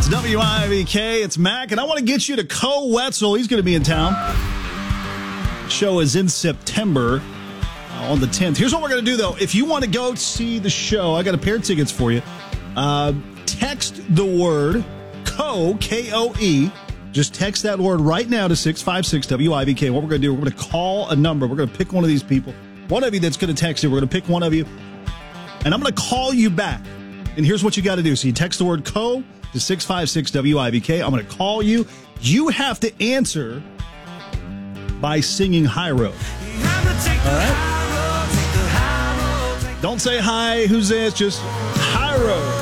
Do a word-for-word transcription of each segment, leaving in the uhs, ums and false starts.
It's W I V K. It's Mac, and I want to get you to Co Wetzel. He's going to be in town. The show is in September uh, on the tenth. Here's what we're going to do, though. If you want to go see the show, I got a pair of tickets for you. Uh, text the word CO, K O E. Just text that word right now to six five six W I V K. What we're going to do, we're going to call a number. We're going to pick one of these people. One of you that's going to text it. We're going to pick one of you. And I'm going to call you back. And here's what you got to do. So you text the word CO to six five six W I V K. I'm going to call you. You have to answer by singing High Road. All right? Don't say hi, who's this? Just High Road.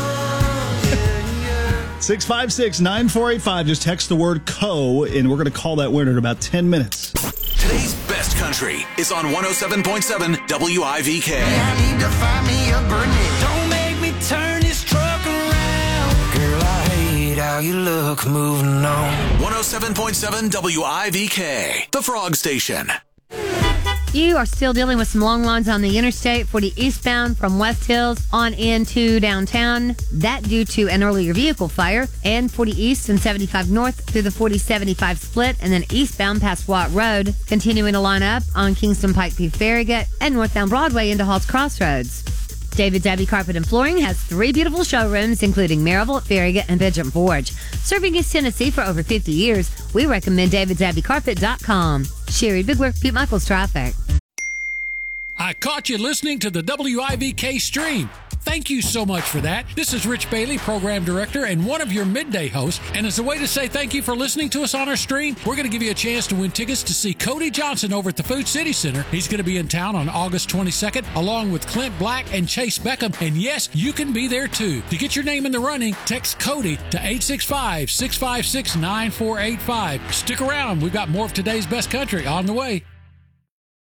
six five six, nine four eight five. Just text the word CO, and we're going to call that winner in about ten minutes. Today's best country is on one oh seven point seven W I V K. I need to find me a Burnett. Don't make me turn this truck around. Girl, I hate how you look moving on. one oh seven point seven W I V K, the Frog Station. You are still dealing with some long lines on the interstate forty eastbound from West Hills on into downtown. That due to an earlier vehicle fire. And forty east and seventy-five north through the forty seventy-five split. And then eastbound past Watt Road. Continuing to line up on Kingston Pike through Farragut. And northbound Broadway into Halls Crossroads. David's Abbey Carpet and Flooring has three beautiful showrooms, including Maryville, Farragut, and Pigeon Forge. Serving East Tennessee for over fifty years, we recommend davids abbey carpet dot com. Sherry Bigler, Pete Michaels Traffic. I caught you listening to the W I V K stream. Thank you so much for that. This is Rich Bailey, Program Director and one of your midday hosts. And as a way to say thank you for listening to us on our stream, we're going to give you a chance to win tickets to see Cody Johnson over at the Food City Center. He's going to be in town on August twenty-second, along with Clint Black and Chase Beckham. And yes, you can be there too. To get your name in the running, text Cody to eight six five, six five six, nine four eight five. Stick around. We've got more of today's best country on the way.